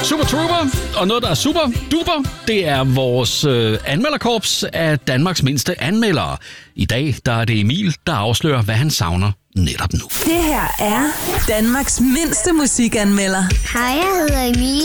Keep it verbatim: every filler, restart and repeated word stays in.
Super Trooper, og noget, der er super duper, det er vores øh, anmelderkorps af Danmarks mindste anmeldere. I dag der er det Emil, der afslører, hvad han savner netop nu. Det her er Danmarks mindste musikanmelder. Hej, jeg hedder Emil.